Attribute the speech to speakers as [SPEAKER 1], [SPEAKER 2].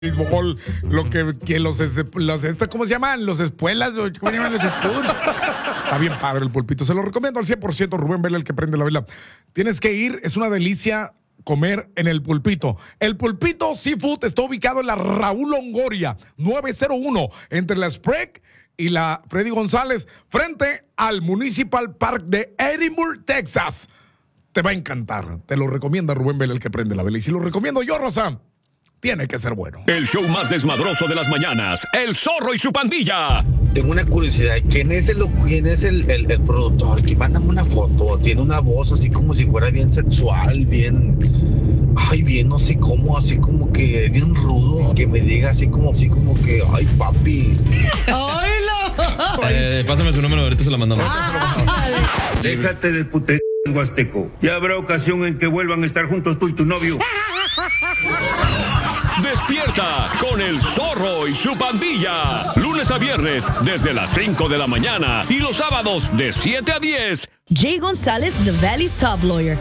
[SPEAKER 1] mismo gol, lo que los ¿cómo se llaman? Los espuelas, ¿cómo se llaman los Spurs? Está bien padre el pulpito, se lo recomiendo al 100%, Rubén Vela, el que prende la vela. Tienes que ir, es una delicia comer en el pulpito. El Pulpito Seafood está ubicado en la Raúl Longoria, 901, entre la Sprague y la Freddy González, frente al Municipal Park de Edinburgh, Texas. Te va a encantar, te lo recomienda Rubén Vela, el que prende la vela. Y si lo recomiendo yo, Raza, tiene que ser bueno.
[SPEAKER 2] El show más desmadroso de las mañanas, El Zorro y su pandilla.
[SPEAKER 3] Tengo una curiosidad, ¿quién es el productor? Que mándame una foto, tiene una voz así como si fuera bien sexual, bien, no sé cómo, así como que bien rudo, que me diga así como que, ay papi.
[SPEAKER 4] Pásame su número, ahorita se la mandamos.
[SPEAKER 5] Déjate de puterías, huasteco. Ya habrá ocasión en que vuelvan a estar juntos tú y tu novio.
[SPEAKER 2] Despierta con El Zorro y su pandilla. Lunes a viernes desde las 5 de la mañana y los sábados de 7 a 10.
[SPEAKER 6] Jay González, The Valley's top lawyer.